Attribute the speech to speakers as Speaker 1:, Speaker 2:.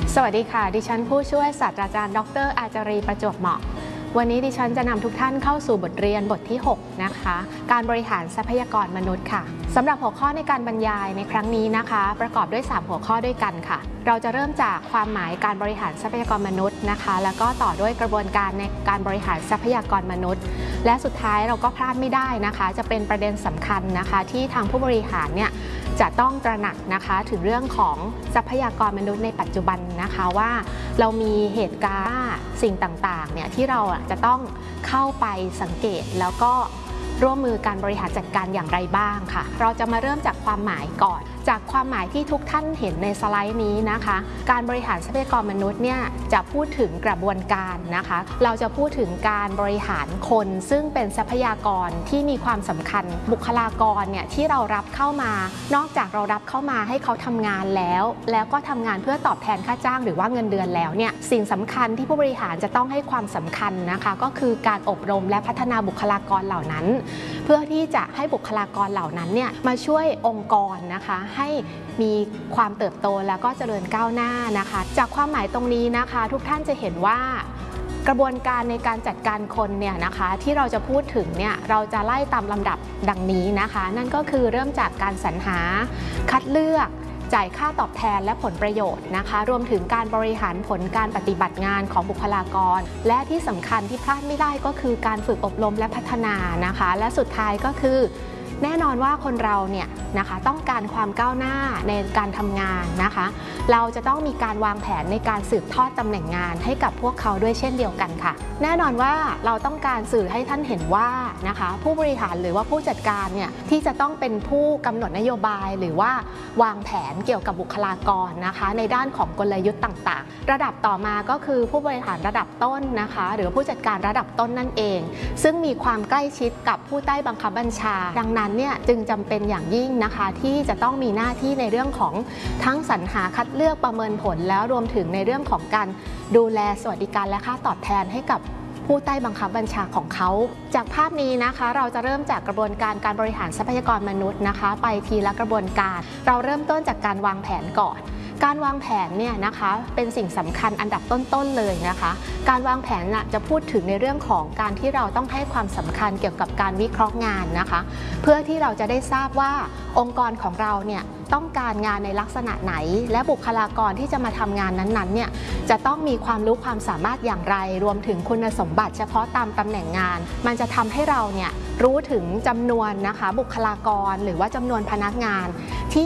Speaker 1: สวัสดีค่ะดิฉันผู้ช่วยศาสตราจารย์ดร.อาจารีประจวบเหมาะวันนี้ดิฉันจะนำทุกท่านเข้าสู่บทเรียนบทที่6นะคะการบริหารทรัพยากรมนุษย์ค่ะสำหรับหัวข้อในการบรรยายในครั้งนี้นะคะประกอบด้วย3หัวข้อด้วยกันค่ะเราจะเริ่มจากความหมายการบริหารทรัพยากรมนุษย์นะคะแล้วก็ต่อด้วยกระบวนการในการบริหารทรัพยากรมนุษย์และสุดท้ายเราก็พลาดไม่ได้นะคะจะเป็นประเด็นสำคัญนะคะที่ทางผู้บริหารเนี่ยจะต้องตระหนักนะคะถึงเรื่องของทรัพยากรมนุษย์ในปัจจุบันนะคะว่าเรามีเหตุการณ์สิ่งต่างๆเนี่ยที่เราจะต้องเข้าไปสังเกตแล้วก็ร่วมมือการบริหารจัดการอย่างไรบ้างค่ะเราจะมาเริ่มจากความหมายก่อนจากความหมายที่ทุกท่านเห็นในสไลด์นี้นะคะการบริหารทรัพยากรมนุษย์เนี่ยจะพูดถึงกระบวนการนะคะเราจะพูดถึงการบริหารคนซึ่งเป็นทรัพยากรที่มีความสำคัญบุคลากรเนี่ยที่เรารับเข้ามานอกจากเรารับเข้ามาให้เขาทำงานแล้วก็ทำงานเพื่อตอบแทนค่าจ้างหรือว่าเงินเดือนแล้วเนี่ยสิ่งสำคัญที่ผู้บริหารจะต้องให้ความสำคัญนะคะก็คือการอบรมและพัฒนาบุคลากรเหล่านั้นเพื่อที่จะให้บุคลากรเหล่านั้นเนี่ยมาช่วยองค์กรนะคะให้มีความเติบโตแล้วก็เจริญก้าวหน้านะคะจากความหมายตรงนี้นะคะทุกท่านจะเห็นว่ากระบวนการในการจัดการคนเนี่ยนะคะที่เราจะพูดถึงเนี่ยเราจะไล่ตามลำดับดังนี้นะคะนั่นก็คือเริ่มจากการสรรหาคัดเลือกจ่ายค่าตอบแทนและผลประโยชน์นะคะรวมถึงการบริหารผลการปฏิบัติงานของบุคลากรและที่สำคัญที่พลาดไม่ได้ก็คือการฝึกอบรมและพัฒนานะคะและสุดท้ายก็คือแน่นอนว่าคนเราเนี่ยนะคะต้องการความก้าวหน้าในการทำงานนะคะเราจะต้องมีการวางแผนในการสืบทอดตำแหน่งงานให้กับพวกเขาด้วยเช่นเดียวกันค่ะแน่นอนว่าเราต้องการสื่อให้ท่านเห็นว่านะคะผู้บริหารหรือว่าผู้จัดการเนี่ยที่จะต้องเป็นผู้กำหนดนโยบายหรือว่าวางแผนเกี่ยวกับบุคลากรนะคะในด้านของกลยุทธ์ต่างๆระดับต่อมาก็คือผู้บริหารระดับต้นนะคะหรือผู้จัดการระดับต้นนั่นเองซึ่งมีความใกล้ชิดกับผู้ใต้บังคับบัญชาดังนั้นเนี่ยจึงจำเป็นอย่างยิ่งนะคะที่จะต้องมีหน้าที่ในเรื่องของทั้งสรรหาคัดเลือกประเมินผลแล้วรวมถึงในเรื่องของการดูแลสวัสดิการและค่าตอบแทนให้กับผู้ใต้บังคับบัญชาของเขาจากภาพนี้นะคะเราจะเริ่มจากกระบวนการการบริหารทรัพยากรมนุษย์นะคะไปทีละกระบวนการเราเริ่มต้นจากการวางแผนก่อนการวางแผนเนี่ยนะคะเป็นสิ่งสำคัญอันดับต้นๆเลยนะคะการวางแผนจะพูดถึงในเรื่องของการที่เราต้องให้ความสำคัญเกี่ยวกับการวิเคราะห์งานนะคะเพื่อที่เราจะได้ทราบว่าองค์กรของเราเนี่ยต้องการงานในลักษณะไหนและบุคลากรที่จะมาทำงานนั้นๆเนี่ยจะต้องมีความรู้ความสามารถอย่างไรรวมถึงคุณสมบัติเฉพาะตามตำแหน่งงานมันจะทำให้เราเนี่ยรู้ถึงจำนวนนะคะบุคลากรหรือว่าจำนวนพนักงานที่